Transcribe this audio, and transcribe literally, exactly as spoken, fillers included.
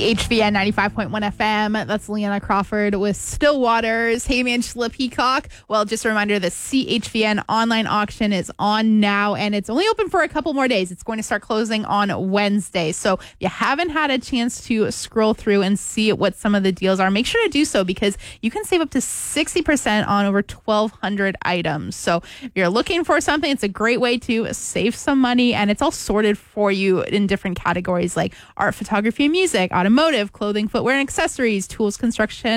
C H V N ninety-five point one F M. That's Leanna Crawford with Stillwaters. Hey, Angela Peacock. Well, just a reminder, the C H V N online auction is on now, and it's only open for a couple more days. It's going to start closing on Wednesday. So if you haven't had a chance to scroll through and see what some of the deals are, make sure to do so because you can save up to sixty percent on over twelve hundred items. So if you're looking for something, it's a great way to save some money, and it's all sorted for you in different categories like art, photography, and music, automotive, clothing, footwear, and accessories, tools, construction,